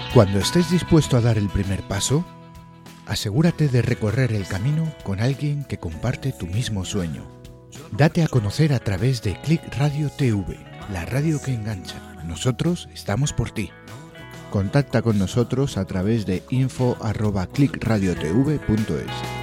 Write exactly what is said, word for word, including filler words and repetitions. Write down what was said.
Cuando estés dispuesto a dar el primer paso, asegúrate de recorrer el camino con alguien que comparte tu mismo sueño. Date a conocer a través de Click Radio T V, la radio que engancha. Nosotros estamos por ti. Contacta con nosotros a través de info arroba click radio t v punto es.